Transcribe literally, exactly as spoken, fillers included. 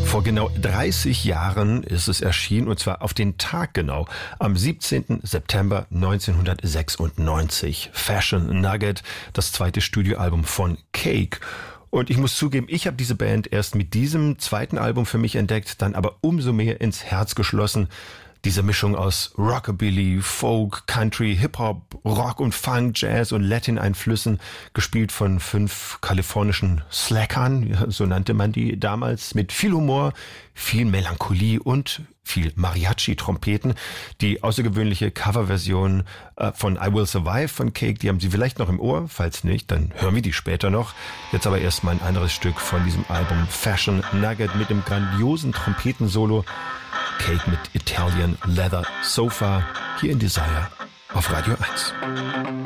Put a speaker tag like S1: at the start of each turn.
S1: Vor genau dreißig Jahren ist es erschienen, und zwar auf den Tag genau, am siebzehnten September neunzehnhundertsechsundneunzig. Fashion Nugget, das zweite Studioalbum von Cake. Und ich muss zugeben, ich habe diese Band erst mit diesem zweiten Album für mich entdeckt, dann aber umso mehr ins Herz geschlossen. Diese Mischung aus Rockabilly, Folk, Country, Hip-Hop, Rock und Funk, Jazz und Latin-Einflüssen, gespielt von fünf kalifornischen Slackern, so nannte man die damals, mit viel Humor, viel Melancholie und viel Mariachi-Trompeten. Die außergewöhnliche Coverversion äh, von I Will Survive von Cake, die haben Sie vielleicht noch im Ohr. Falls nicht, dann hören wir die später noch. Jetzt aber erstmal ein anderes Stück von diesem Album, Fashion Nugget, mit dem grandiosen Trompetensolo. Cake mit Italian Leather Sofa, hier in Desire auf Radio eins.